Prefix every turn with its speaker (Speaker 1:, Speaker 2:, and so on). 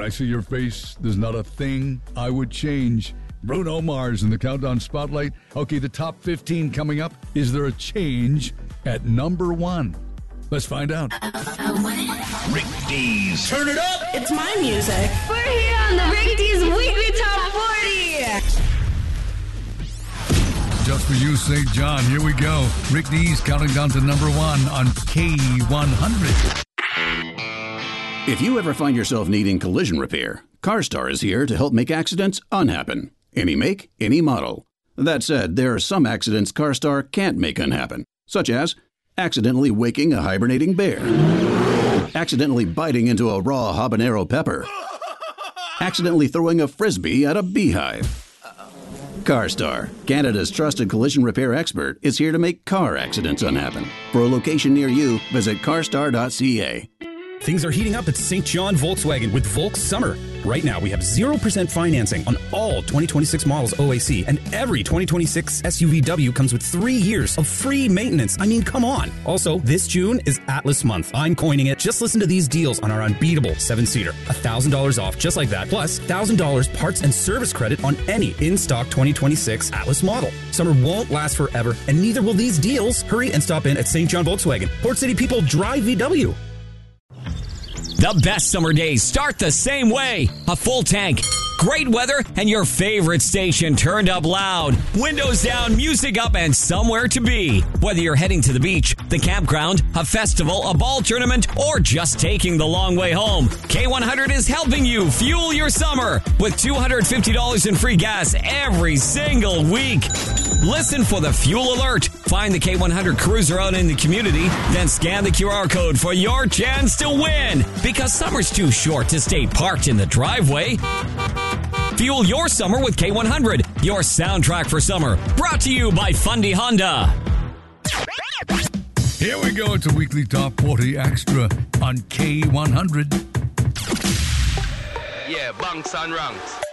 Speaker 1: when I see your face, there's not a thing I would change. Bruno Mars in the Countdown Spotlight. Okay, the top 15 coming up. Is there a change at number 1? Let's find out.
Speaker 2: Rick D's. Turn it up.
Speaker 3: It's my music.
Speaker 4: We're here on the Rick D's Weekly Top 40.
Speaker 1: Just for you, St. John. Here we go. Rick D's counting down to number 1 on K100.
Speaker 5: If you ever find yourself needing collision repair, CarStar is here to help make accidents unhappen. Any make, any model. That said, there are some accidents CarStar can't make unhappen, such as accidentally waking a hibernating bear, accidentally biting into a raw habanero pepper, accidentally throwing a frisbee at a beehive. CarStar, Canada's trusted collision repair expert, is here to make car accidents unhappen. For a location near you, visit carstar.ca.
Speaker 6: Things are heating up at St. John Volkswagen with Volks Summer. Right now, we have 0% financing on all 2026 models OAC, and every 2026 SUVW comes with 3 years of free maintenance. I mean, come on. Also, this June is Atlas Month. I'm coining it. Just listen to these deals on our unbeatable 7-seater. $1,000 off, just like that. Plus, $1,000 parts and service credit on any in-stock 2026 Atlas model. Summer won't last forever, and neither will these deals. Hurry and stop in at St. John Volkswagen. Port City people drive VW.
Speaker 7: The best summer days start the same way. A full tank, great weather, and your favorite station turned up loud. Windows down, music up, and somewhere to be. Whether you're heading to the beach, the campground, a festival, a ball tournament, or just taking the long way home, K100 is helping you fuel your summer with $250 in free gas every single week. Listen for the fuel alert. Find the K100 cruiser out in the community, then scan the QR code for your chance to win. Because summer's too short to stay parked in the driveway. Fuel your summer with K100, your soundtrack for summer. Brought to you by Fundy Honda.
Speaker 1: Here we go. It's a weekly Top 40 Extra on K100.
Speaker 8: Yeah, banks and ranks.